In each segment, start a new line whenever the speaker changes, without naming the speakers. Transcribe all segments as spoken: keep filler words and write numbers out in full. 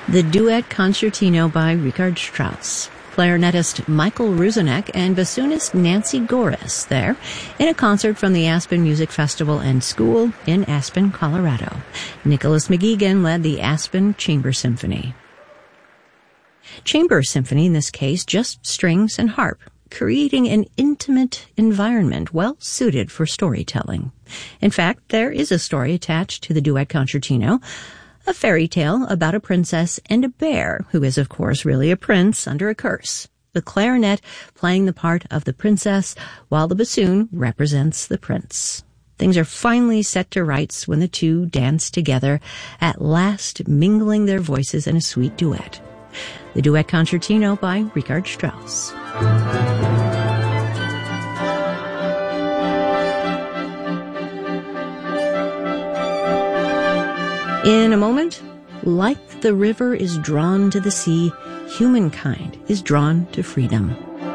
The Duet Concertino by Richard Strauss. Clarinetist Michael Ruzinek and bassoonist Nancy Goris there in a concert from the Aspen Music Festival and School in Aspen, Colorado. Nicholas McGeegan led the Aspen Chamber Symphony. Chamber symphony, in this case, just strings and harp, creating an intimate environment well suited for storytelling. In fact, there is a story attached to the Duet Concertino, a fairy tale about a princess and a bear, who is, of course, really a prince under a curse. The clarinet playing the part of the princess, while the bassoon represents the prince. Things are finally set to rights when the two dance together, at last mingling their voices in a sweet duet. The Duet Concertino by Richard Strauss. In a moment, like the river is drawn to the sea, humankind is drawn to freedom.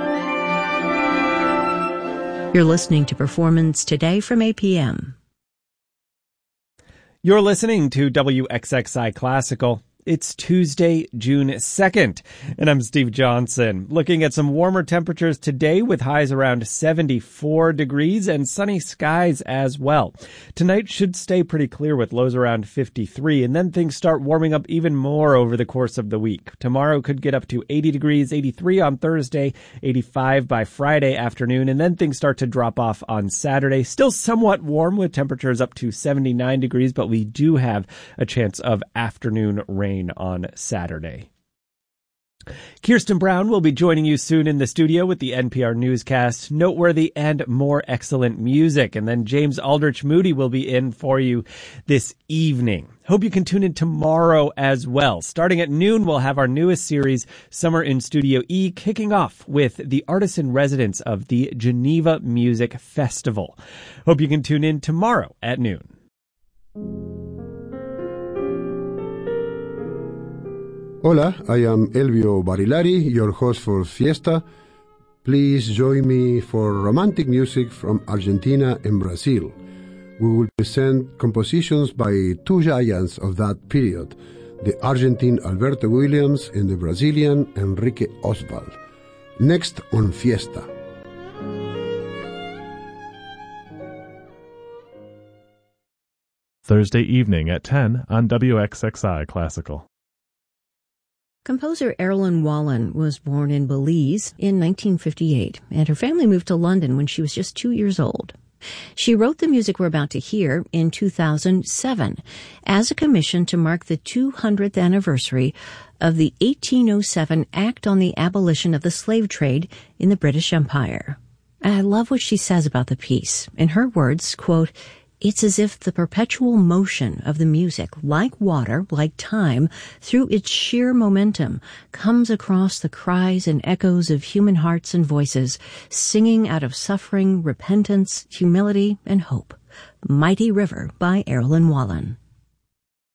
You're listening to Performance Today from A P M.
You're listening to W X X I Classical. It's Tuesday, June second, and I'm Steve Johnson. Looking at some warmer temperatures today with highs around seventy-four degrees and sunny skies as well. Tonight should stay pretty clear with lows around fifty-three, and then things start warming up even more over the course of the week. Tomorrow could get up to eighty degrees, eighty-three on Thursday, eighty-five by Friday afternoon, and then things start to drop off on Saturday. Still somewhat warm with temperatures up to seventy-nine degrees, but we do have a chance of afternoon rain on Saturday. Kirsten Brown will be joining you soon in the studio with the N P R newscast, noteworthy and more excellent music. And then James Aldrich Moody will be in for you this evening. Hope you can tune in tomorrow as well. Starting at noon, we'll have our newest series, Summer in Studio E, kicking off with the artists in residence of the Geneva Music Festival. Hope you can tune in tomorrow at noon.
Hola, I am Elvio Barilari, your host for Fiesta. Please join me for romantic music from Argentina and Brazil. We will present compositions by two giants of that period, the Argentine Alberto Williams and the Brazilian Enrique Oswald. Next on Fiesta.
Thursday evening at ten on W X X I Classical.
Composer Erilyn Wallen was born in Belize in nineteen fifty-eight, and her family moved to London when she was just two years old. She wrote the music we're about to hear in two thousand seven as a commission to mark the two hundredth anniversary of the eighteen oh seven Act on the Abolition of the Slave Trade in the British Empire. And I love what she says about the piece. In her words, quote, "It's as if the perpetual motion of the music, like water, like time, through its sheer momentum, comes across the cries and echoes of human hearts and voices, singing out of suffering, repentance, humility, and hope." Mighty River by Erilyn Wallen.